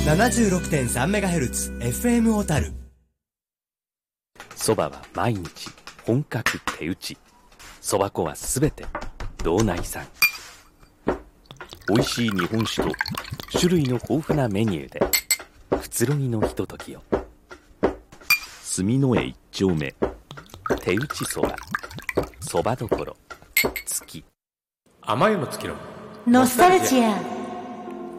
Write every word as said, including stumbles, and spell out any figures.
ななじゅうろくてんさんメガヘルツ エフエム 小樽。 そばは毎日本格手打ち、そば粉はすべて道内産。美味しい日本酒と種類の豊富なメニューでくつろぎのひとときを。住之江一丁目手打ちそば、そばどころ月。 甘いの月のノスタルジア。